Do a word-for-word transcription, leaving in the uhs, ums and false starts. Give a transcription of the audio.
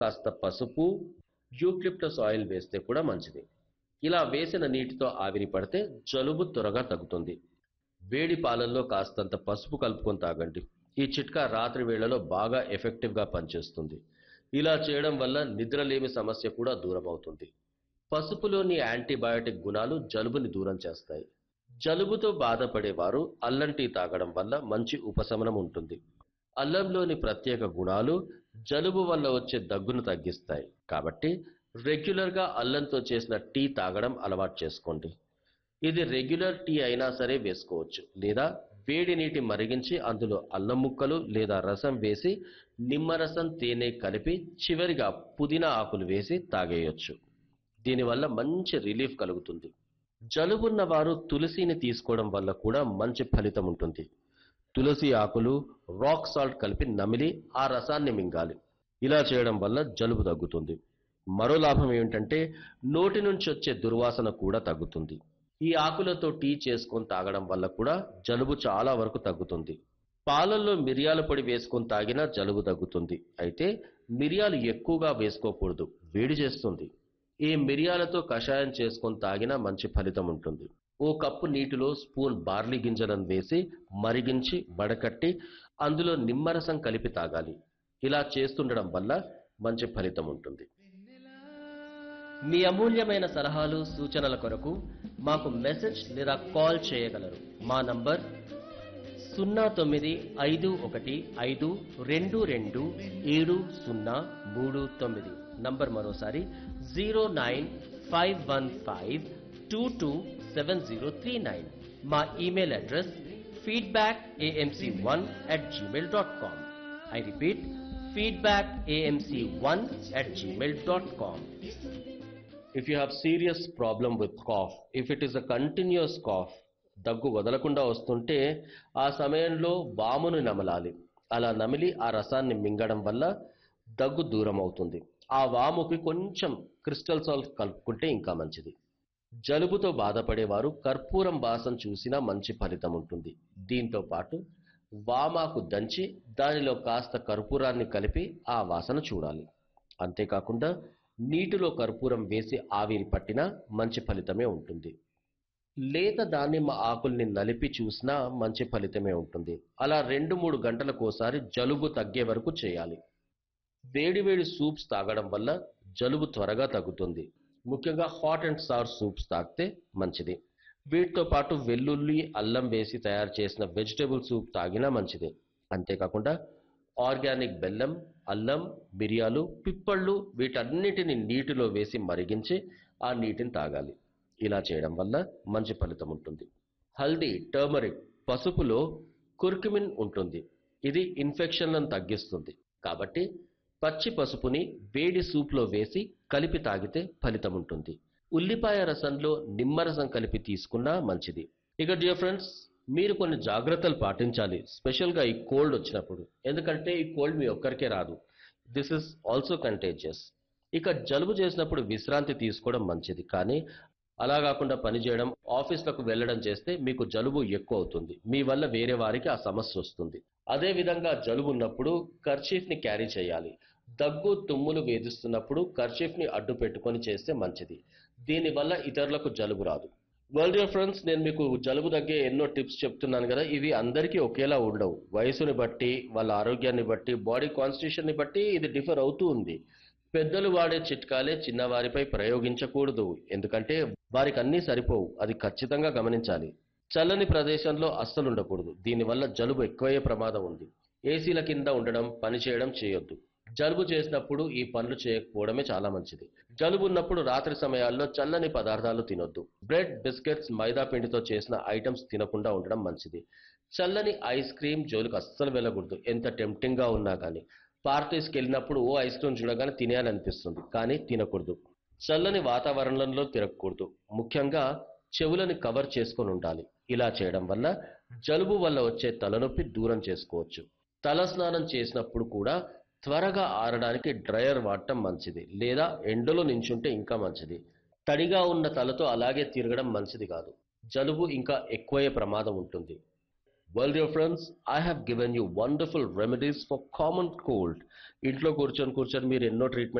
కాస్త పసుపు, eucalyptus oil వేస్తే కూడా మంచిది. ఇలా వేసిన నీటితో ఆవిరి పడితే జలుబు త్వరగా తగ్గుతుంది. వేడి పాలల్లో కాస్తంత పసుపు కలుపుకొని తాగండి. ఈ చిట్కా రాత్రి వేళలో బాగా ఎఫెక్టివ్గా పనిచేస్తుంది. ఇలా చేయడం వల్ల నిద్రలేమి సమస్య కూడా దూరం అవుతుంది. పసుపులోని యాంటీబయాటిక్ గుణాలు జలుబుని దూరం చేస్తాయి. జలుబుతో బాధపడేవారు అల్లం టీ తాగడం వల్ల మంచి ఉపశమనం ఉంటుంది. అల్లంలోని ప్రత్యేక గుణాలు జలుబు వల్ల వచ్చే దగ్గును తగ్గిస్తాయి. కాబట్టి రెగ్యులర్గా అల్లంతో చేసిన టీ తాగడం అలవాటు చేసుకోండి. ఇది రెగ్యులర్ టీ అయినా సరే వేసుకోవచ్చు, లేదా వేడి నీటి మరిగించి అందులో అల్లం ముక్కలు లేదా రసం వేసి నిమ్మరసం తేనె కలిపి చివరిగా పుదీనా ఆకులు వేసి తాగేయొచ్చు. దీనివల్ల మంచి రిలీఫ్ కలుగుతుంది. జలుబున్న వారు తులసిని తీసుకోవడం వల్ల కూడా మంచి ఫలితం ఉంటుంది. తులసి ఆకులు, రాక్ సాల్ట్ కలిపి నమిలి ఆ రసాన్ని మింగాలి. ఇలా చేయడం వల్ల జలుబు తగ్గుతుంది. మరో లాభం ఏమిటంటే నోటి నుంచి వచ్చే దుర్వాసన కూడా తగ్గుతుంది. ఈ ఆకులతో టీ చేసుకొని తాగడం వల్ల కూడా జలుబు చాలా వరకు తగ్గుతుంది. పాలల్లో మిరియాల పొడి వేసుకొని తాగినా జలుబు తగ్గుతుంది. అయితే మిరియాలు ఎక్కువగా వేసుకోకూడదు, వేడి చేస్తుంది. ఈ మిరియాలతో కషాయం చేసుకొని తాగినా మంచి ఫలితం ఉంటుంది. ఓ కప్పు నీటిలో స్పూన్ బార్లీ గింజలను వేసి మరిగించి వడకట్టి అందులో నిమ్మరసం కలిపి తాగాలి. ఇలా చేస్తుండడం వల్ల మంచి ఫలితం ఉంటుంది. మీ అమూల్యమైన సలహాలు సూచనల కొరకు మాకు మెసేజ్ లేదా కాల్ చేయగలరు. మా నంబర్ సున్నా తొమ్మిది ఐదు ఒకటి ఐదు రెండు రెండు ఏడు సున్నా మూడు తొమ్మిది. నంబర్ మరోసారి zero nine five one five two two seven zero three nine. మా email address feedback AMC one at Gmail dot com. I repeat, feedback AMC one at Gmail dot com. If you have serious problem with cough, if it is a continuous cough, దగ్గు వదలకుండా వస్తుంటే ఆ సమయంలో వామును నమలాలి. అలా నమిలి ఆ రసాన్ని మింగడం వల్ల దగ్గు దూరం అవుతుంది. ఆ వాముకి కొంచెం క్రిస్టల్ సాల్ట్ కలుపుకుంటే ఇంకా మంచిది. జలుబుతో బాధపడేవారు కర్పూరం వాసన చూసినా మంచి ఫలితం ఉంటుంది. దీంతో పాటు వామాకు దంచి దానిలో కాస్త కర్పూరాన్ని కలిపి ఆ వాసన చూడాలి. అంతేకాకుండా నీటిలో కర్పూరం వేసి ఆవిరి పట్టినా మంచి ఫలితమే ఉంటుంది. లేత దానిమ్మ ఆకుల్ని నలిపి చూసినా మంచి ఫలితమే ఉంటుంది. అలా రెండు మూడు గంటలకోసారి జలుబు తగ్గే వరకు చేయాలి. వేడివేడి సూప్స్ తాగడం వల్ల జలుబు త్వరగా తగ్గుతుంది. ముఖ్యంగా హాట్ అండ్ సవర్ సూప్స్ తాగితే మంచిది. వీటితో పాటు వెల్లుల్లి, అల్లం వేసి తయారు చేసిన వెజిటేబుల్ సూప్ తాగినా మంచిదే. అంతేకాకుండా ఆర్గానిక్ బెల్లం, అల్లం, మిరియాలు, పిప్పళ్ళు వీటన్నిటిని నీటిలో వేసి మరిగించి ఆ నీటిని తాగాలి. ఇలా చేయడం వల్ల మంచి ఫలితం ఉంటుంది. హల్దీ, టర్మరిక్, పసుపులో కుర్కుమిన్ ఉంటుంది. ఇది ఇన్ఫెక్షన్లను తగ్గిస్తుంది. కాబట్టి పచ్చి పసుపుని వేడి సూప్లో వేసి కలిపి తాగితే ఫలితం ఉంటుంది. ఉల్లిపాయ రసంలో నిమ్మరసం కలిపి తీసుకున్నా మంచిది. ఇక డియర్ ఫ్రెండ్స్, మీరు కొన్ని జాగ్రత్తలు పాటించాలి, స్పెషల్గా ఈ కోల్డ్ వచ్చినప్పుడు. ఎందుకంటే ఈ కోల్డ్ మీ ఒక్కరికే రాదు. This is also contagious. ఇక జలుబు చేసినప్పుడు విశ్రాంతి తీసుకోవడం మంచిది. కానీ అలా కాకుండా పనిచేయడం, ఆఫీస్లకు వెళ్ళడం చేస్తే మీకు జలుబు ఎక్కువ అవుతుంది. మీ వల్ల వేరే వారికి ఆ సమస్య వస్తుంది. అదే విధంగా జలుబు ఉన్నప్పుడు కర్చీఫ్ని క్యారీ చేయాలి. దగ్గు, తుమ్ములు వేధిస్తున్నప్పుడు కర్చీఫ్ని అడ్డు పెట్టుకొని చేస్తే మంచిది. దీనివల్ల ఇతరులకు జలుబు రాదు. వెల్ డియర్ ఫ్రెండ్స్, నేను మీకు జలుబు తగ్గే ఎన్నో టిప్స్ చెప్తున్నాను కదా. ఇవి అందరికీ ఒకేలా ఉండవు. వయసుని బట్టి, వాళ్ళ ఆరోగ్యాన్ని బట్టి, బాడీ కాన్స్టిట్యూషన్ని బట్టి ఇది డిఫర్ అవుతూ ఉంది. పెద్దలు వాడే చిట్కాలే చిన్నవారిపై ప్రయోగించకూడదు. ఎందుకంటే వారికి అన్నీ సరిపోవు. అది ఖచ్చితంగా గమనించాలి. చల్లని ప్రదేశంలో అస్సలు ఉండకూడదు. దీనివల్ల జలుబు ఎక్కువయ్యే ప్రమాదం ఉంది. ఏసీల కింద ఉండడం, పని చేయడం చేయొద్దు. జలుబు చేసినప్పుడు ఈ పనులు చేయకపోవడమే చాలా మంచిది. జలుబు ఉన్నప్పుడు రాత్రి సమయాల్లో చల్లని పదార్థాలు తినొద్దు. బ్రెడ్, బిస్కెట్స్, మైదా పిండితో చేసిన ఐటమ్స్ తినకుండా ఉండడం మంచిది. చల్లని ఐస్ క్రీమ్ జోలికి అస్సలు వెళ్ళకూడదు. ఎంత టెంప్టింగ్గా ఉన్నా కానీ. పార్టీస్కి వెళ్ళినప్పుడు ఓ ఐస్ క్రీమ్ చూడగానే తినేయాలనిపిస్తుంది, కానీ తినకూడదు. చల్లని వాతావరణంలో తిరగకూడదు. ముఖ్యంగా చెవులని కవర్ చేసుకొని ఉండాలి. ఇలా చేయడం వల్ల జలుబు వల్ల వచ్చే తలనొప్పి దూరం చేసుకోవచ్చు. తల స్నానం చేసినప్పుడు కూడా త్వరగా ఆరడానికి డ్రయర్ వాడటం మంచిది, లేదా ఎండలో నించుంటే ఇంకా మంచిది. తడిగా ఉన్న తలతో అలాగే తిరగడం మంచిది కాదు. జలుబు ఇంకా ఎక్కువయ్యే ప్రమాదం ఉంటుంది. Well, dear friends, I have given you wonderful remedies for common cold. ఇంట్లో కూర్చొని కూర్చొని మీరు ఎన్నో ట్రీట్మెంట్